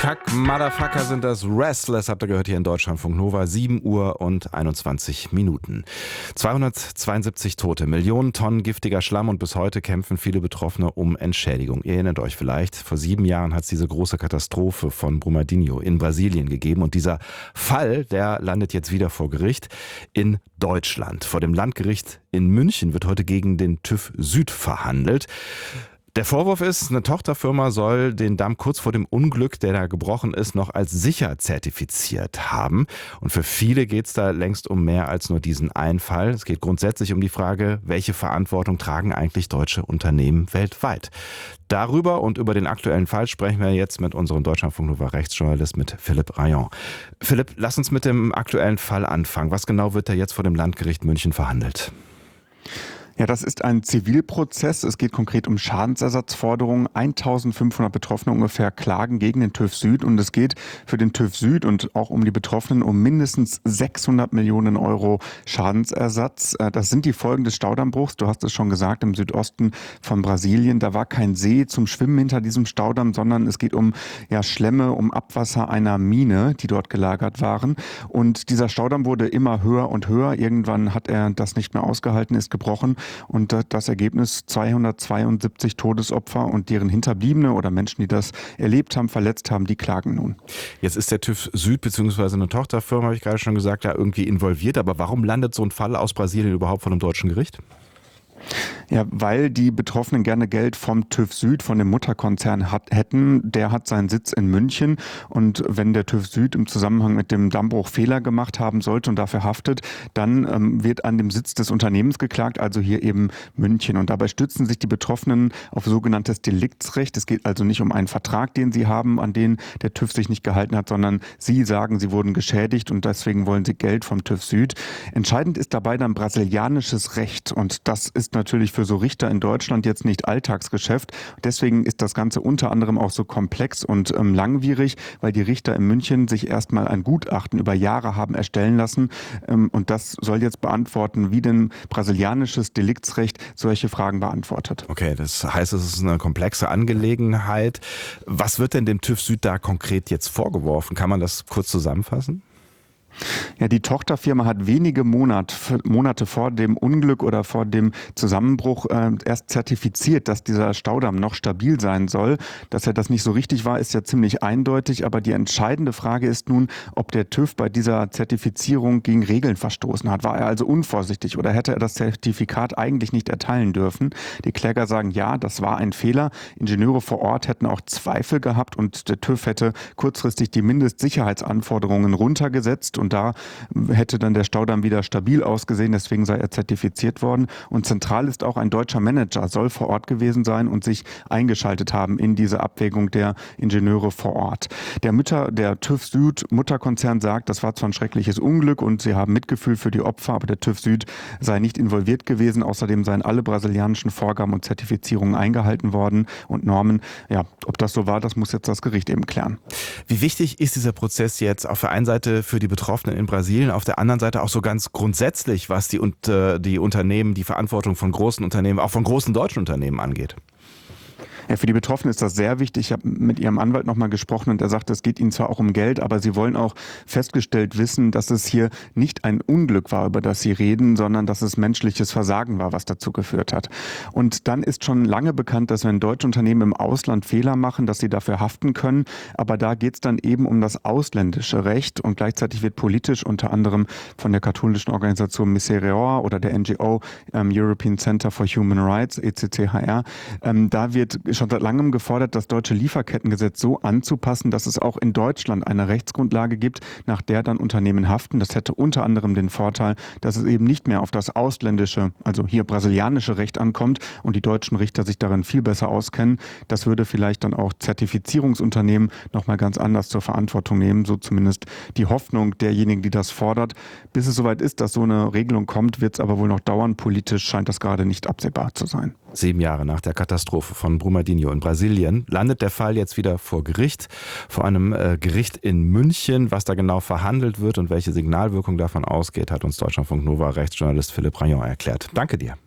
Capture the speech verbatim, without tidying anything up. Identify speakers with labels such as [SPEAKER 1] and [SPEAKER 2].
[SPEAKER 1] Kack, Motherfucker sind das. Restless habt ihr gehört hier in Deutschlandfunk Nova. sieben Uhr und einundzwanzig Minuten. zweihundertzweiundsiebzig Tote, Millionen Tonnen giftiger Schlamm und bis heute kämpfen viele Betroffene um Entschädigung. Ihr erinnert euch vielleicht, vor sieben Jahren hat es diese große Katastrophe von Brumadinho in Brasilien gegeben. Und dieser Fall, der landet jetzt wieder vor Gericht in Deutschland. Vor dem Landgericht in München wird heute gegen den TÜV Süd verhandelt. Der Vorwurf ist, eine Tochterfirma soll den Damm kurz vor dem Unglück, der da gebrochen ist, noch als sicher zertifiziert haben. Und für viele geht es da längst um mehr als nur diesen einen Fall. Es geht grundsätzlich um die Frage, welche Verantwortung tragen eigentlich deutsche Unternehmen weltweit? Darüber und über den aktuellen Fall sprechen wir jetzt mit unserem Deutschlandfunk Nova Rechtsjournalist, mit Philipp Rayon. Philipp, lass uns mit dem aktuellen Fall anfangen. Was genau wird da jetzt vor dem Landgericht München verhandelt?
[SPEAKER 2] Ja, das ist ein Zivilprozess. Es geht konkret um Schadensersatzforderungen. eintausendfünfhundert Betroffene ungefähr klagen gegen den TÜV Süd. Und es geht für den TÜV Süd und auch um die Betroffenen um mindestens sechshundert Millionen Euro Schadensersatz. Das sind die Folgen des Staudammbruchs. Du hast es schon gesagt, im Südosten von Brasilien. Da war kein See zum Schwimmen hinter diesem Staudamm, sondern es geht um ja, Schlemme, um Abwasser einer Mine, die dort gelagert waren. Und dieser Staudamm wurde immer höher und höher. Irgendwann hat er das nicht mehr ausgehalten, ist gebrochen. Und das Ergebnis zweihundertzweiundsiebzig Todesopfer und deren Hinterbliebene oder Menschen, die das erlebt haben, verletzt haben, die klagen nun.
[SPEAKER 1] Jetzt ist der TÜV Süd bzw. eine Tochterfirma, habe ich gerade schon gesagt, da irgendwie involviert. Aber warum landet so ein Fall aus Brasilien überhaupt vor einem deutschen Gericht?
[SPEAKER 2] Ja, weil die Betroffenen gerne Geld vom TÜV Süd, von dem Mutterkonzern hat, hätten. Der hat seinen Sitz in München. Und wenn der TÜV Süd im Zusammenhang mit dem Dammbruch Fehler gemacht haben sollte und dafür haftet, dann ähm, wird an dem Sitz des Unternehmens geklagt, also hier eben München. Und dabei stützen sich die Betroffenen auf sogenanntes Deliktsrecht. Es geht also nicht um einen Vertrag, den sie haben, an den der TÜV sich nicht gehalten hat, sondern sie sagen, sie wurden geschädigt und deswegen wollen sie Geld vom TÜV Süd. Entscheidend ist dabei dann brasilianisches Recht. Und das ist natürlich für so Richter in Deutschland jetzt nicht Alltagsgeschäft. Deswegen ist das Ganze unter anderem auch so komplex und ähm, langwierig, weil die Richter in München sich erstmal ein Gutachten über Jahre haben erstellen lassen. Ähm, und das soll jetzt beantworten, wie denn brasilianisches Deliktsrecht solche Fragen beantwortet.
[SPEAKER 1] Okay, das heißt, es ist eine komplexe Angelegenheit. Was wird denn dem TÜV Süd da konkret jetzt vorgeworfen? Kann man das kurz zusammenfassen?
[SPEAKER 2] Ja, die Tochterfirma hat wenige Monat, Monate vor dem Unglück oder vor dem Zusammenbruch äh, erst zertifiziert, dass dieser Staudamm noch stabil sein soll. Dass er das nicht so richtig war, ist ja ziemlich eindeutig. Aber die entscheidende Frage ist nun, ob der TÜV bei dieser Zertifizierung gegen Regeln verstoßen hat. War er also unvorsichtig oder hätte er das Zertifikat eigentlich nicht erteilen dürfen? Die Kläger sagen, ja, das war ein Fehler. Ingenieure vor Ort hätten auch Zweifel gehabt und der TÜV hätte kurzfristig die Mindestsicherheitsanforderungen runtergesetzt. Und da hätte dann der Staudamm wieder stabil ausgesehen, deswegen sei er zertifiziert worden. Und zentral ist auch ein deutscher Manager, soll vor Ort gewesen sein und sich eingeschaltet haben in diese Abwägung der Ingenieure vor Ort. Der Mütter, der TÜV Süd Mutterkonzern sagt, das war zwar ein schreckliches Unglück und sie haben Mitgefühl für die Opfer, aber der TÜV Süd sei nicht involviert gewesen. Außerdem seien alle brasilianischen Vorgaben und Zertifizierungen eingehalten worden und Normen. Ja, ob das so war, das muss jetzt das Gericht eben klären.
[SPEAKER 1] Wie wichtig ist dieser Prozess jetzt auf der einen Seite für die Betroffenen in Brasilien, auf der anderen Seite auch so ganz grundsätzlich, was die, und, äh, die Unternehmen, die Verantwortung von großen Unternehmen, auch von großen deutschen Unternehmen angeht?
[SPEAKER 2] Ja, für die Betroffenen ist das sehr wichtig. Ich habe mit ihrem Anwalt nochmal gesprochen und er sagt, es geht ihnen zwar auch um Geld, aber sie wollen auch festgestellt wissen, dass es hier nicht ein Unglück war, über das sie reden, sondern dass es menschliches Versagen war, was dazu geführt hat. Und dann ist schon lange bekannt, dass wenn deutsche Unternehmen im Ausland Fehler machen, dass sie dafür haften können. Aber da geht es dann eben um das ausländische Recht und gleichzeitig wird politisch unter anderem von der katholischen Organisation Misericórdia oder der N G O ähm, European Center for Human Rights, E C C H R, ähm, da wird schon seit langem gefordert, das deutsche Lieferkettengesetz so anzupassen, dass es auch in Deutschland eine Rechtsgrundlage gibt, nach der dann Unternehmen haften. Das hätte unter anderem den Vorteil, dass es eben nicht mehr auf das ausländische, also hier brasilianische Recht ankommt und die deutschen Richter sich darin viel besser auskennen. Das würde vielleicht dann auch Zertifizierungsunternehmen nochmal ganz anders zur Verantwortung nehmen, so zumindest die Hoffnung derjenigen, die das fordert. Bis es soweit ist, dass so eine Regelung kommt, wird es aber wohl noch dauern. Politisch scheint das gerade nicht absehbar zu sein.
[SPEAKER 1] Sieben Jahre nach der Katastrophe von Brumadinho in Brasilien landet der Fall jetzt wieder vor Gericht, vor einem äh, Gericht in München. Was da genau verhandelt wird und welche Signalwirkung davon ausgeht, hat uns Deutschlandfunk Nova Rechtsjournalist Philipp Rayon erklärt. Danke dir.